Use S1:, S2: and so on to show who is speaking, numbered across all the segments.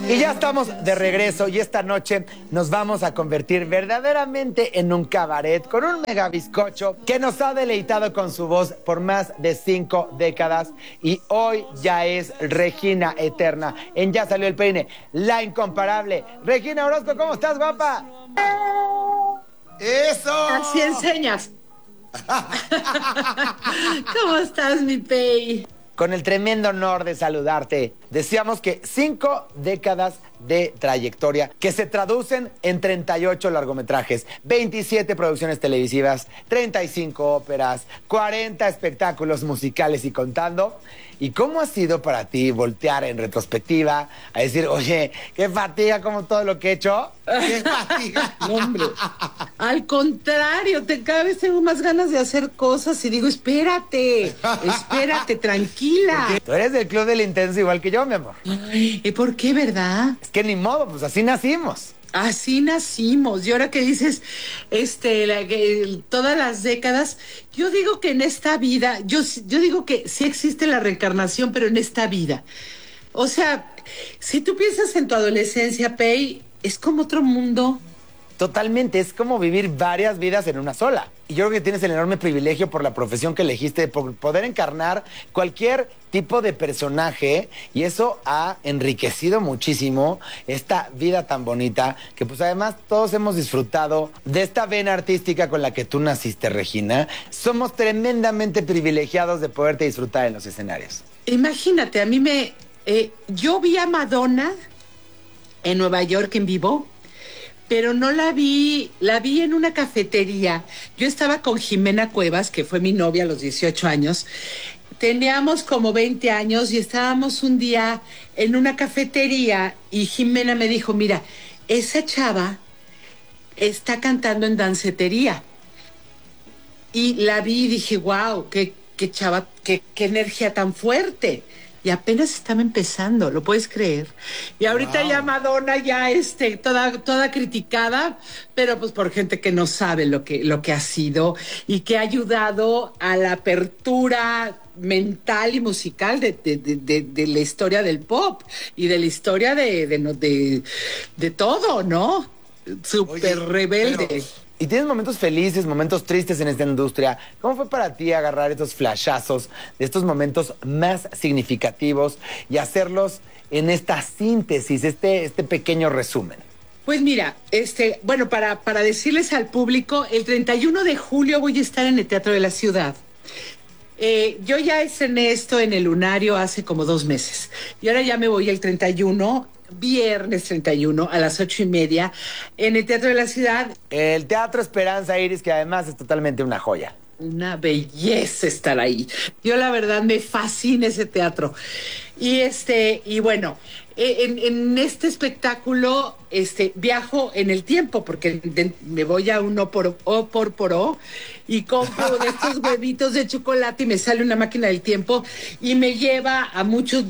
S1: Y ya estamos de regreso y esta noche nos vamos a convertir verdaderamente en un cabaret con un mega bizcocho que nos ha deleitado con su voz por más de 5 décadas y hoy ya es Regina Eterna en Ya Salió el Peine, la incomparable. Regina Orozco, ¿cómo estás, guapa?
S2: ¡Eso!
S3: Así enseñas. ¿Cómo estás, mi Pei?
S1: Con el tremendo honor de saludarte. Decíamos que 5 décadas de trayectoria que se traducen en 38 largometrajes, 27 producciones televisivas, 35 óperas, 40 espectáculos musicales y contando. ¿Y cómo ha sido para ti voltear en retrospectiva a decir, oye, qué fatiga como todo lo que he hecho?
S2: ¡Qué fatiga!
S3: No, hombre. Al contrario, cada vez tengo más ganas de hacer cosas y digo, espérate, tranquila.
S1: Tú eres del club del intenso igual que yo, mi amor.
S3: Ay, ¿y por qué, verdad?
S1: Es que ni modo, pues así nacimos.
S3: Así nacimos. Y ahora que dices, todas las décadas, yo digo que en esta vida, yo digo que sí existe la reencarnación, pero en esta vida. O sea, si tú piensas en tu adolescencia, Pei, es como otro mundo.
S1: Totalmente, es como vivir varias vidas en una sola. Y yo creo que tienes el enorme privilegio por la profesión que elegiste, por poder encarnar cualquier tipo de personaje, y eso ha enriquecido muchísimo esta vida tan bonita, que pues además todos hemos disfrutado de esta vena artística con la que tú naciste, Regina. Somos tremendamente privilegiados de poderte disfrutar en los escenarios.
S3: Imagínate, a mí yo vi a Madonna en Nueva York en vivo, pero no la vi en una cafetería. Yo estaba con Jimena Cuevas, que fue mi novia a los 18 años. Teníamos como 20 años y estábamos un día en una cafetería y Jimena me dijo, mira, esa chava está cantando en dancetería. Y la vi y dije, wow, qué chava, qué energía tan fuerte. Y apenas estaba empezando, ¿lo puedes creer? Y ahorita ya Madonna ya toda criticada, pero pues por gente que no sabe lo que ha sido y que ha ayudado a la apertura mental y musical de la historia del pop y de la historia de todo, ¿no? Súper rebelde.
S1: Pero... Y tienes momentos felices, momentos tristes en esta industria. ¿Cómo fue para ti agarrar estos flashazos de estos momentos más significativos y hacerlos en esta síntesis, este pequeño resumen?
S3: Pues mira, bueno, para decirles al público, el 31 de julio voy a estar en el Teatro de la Ciudad. Yo ya estrené esto en el Lunario hace como 2 meses. Y ahora ya me voy el 31, viernes 31 a las 8:30 en el Teatro de la Ciudad.
S1: El Teatro Esperanza Iris, que además es totalmente una joya.
S3: Una belleza estar ahí. Yo la verdad me fascina ese teatro. Y bueno, en este espectáculo viajo en el tiempo porque me voy a un O por O y compro de estos huevitos de chocolate y me sale una máquina del tiempo y me lleva a muchos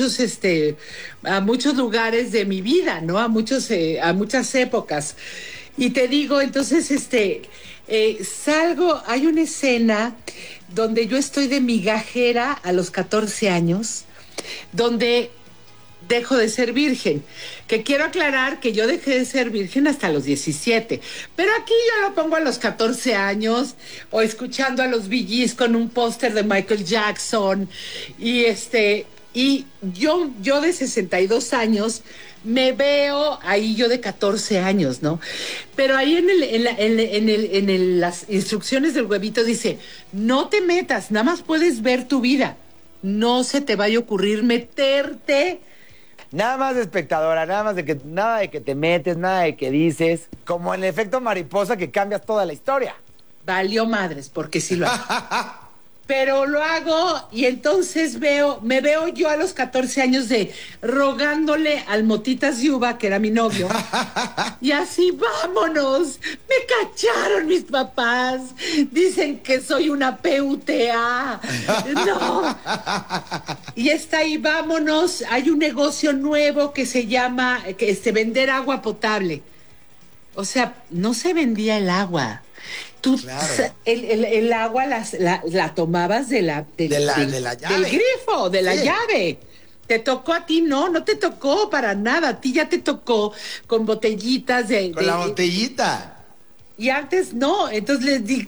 S3: lugares de mi vida, ¿no? A muchas épocas. Y te digo, entonces, salgo, hay una escena donde yo estoy de migajera a los 14 años, donde dejo de ser virgen, que quiero aclarar que yo dejé de ser virgen hasta los 17, pero aquí yo lo pongo a los 14 años, o escuchando a los Bee Gees con un póster de Michael Jackson, y yo de 62 años, me veo ahí yo de 14 años, ¿no? Pero ahí en las instrucciones del huevito dice, no te metas, nada más puedes ver tu vida. No se te vaya a ocurrir meterte.
S1: Nada más de espectadora, nada de que te metes, nada de que dices. Como el efecto mariposa que cambias toda la historia.
S3: Valió madres, porque sí lo hago. Pero lo hago y entonces me veo yo a los 14 años rogándole al Motitas Yuba, que era mi novio, y así, vámonos, me cacharon mis papás, dicen que soy una PUTA, no, y está ahí, vámonos, hay un negocio nuevo que se llama, vender agua potable, o sea, no se vendía el agua. Tú claro. el agua la tomabas de la llave. Del grifo, de la llave. ¿Te tocó a ti? No, no te tocó para nada. A ti ya te tocó con botellitas
S1: Con la botellita.
S3: y antes no. Entonces les